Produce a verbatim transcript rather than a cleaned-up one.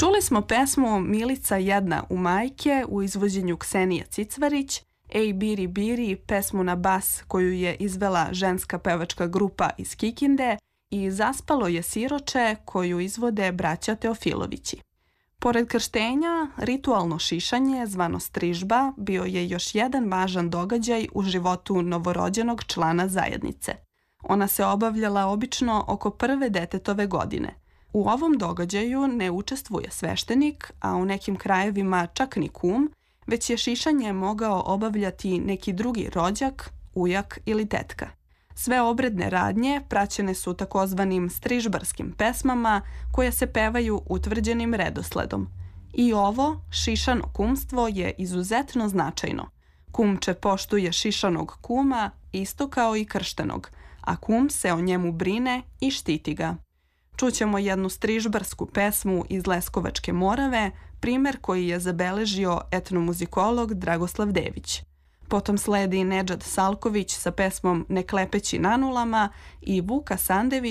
Čuli smo pesmu Milica jedna u majke u izvođenju Ksenije Cicvarić, Ej biri biri, pesmu na bas koju je izvela ženska pevačka grupa iz Kikinde i Zaspalo je siroče koju izvode braća Teofilovići. Pored krštenja, ritualno šišanje, zvano strižba, bio je još jedan važan događaj u životu novorođenog člana zajednice. Ona se obavljala obično oko prve detetove godine. U ovom događaju ne učestvuje sveštenik, a u nekim krajevima čak ni kum, već je šišanje mogao obavljati neki drugi rođak, ujak ili tetka. Sve obredne radnje praćene su takozvanim strižbarskim pesmama koje se pevaju utvrđenim redosledom. I ovo, šišano kumstvo, je izuzetno značajno. Kumče poštuje šišanog kuma isto kao i krštenog, a kum se o njemu brine i štiti ga. Čućemo jednu strižbarsku pesmu iz Leskovačke Morave, primer koji je zabeležio etnomuzikolog Dragoslav Dević. Potom sledi Nedžad Salković sa pesmom Ne klepeći na nulama i Vuka Sandević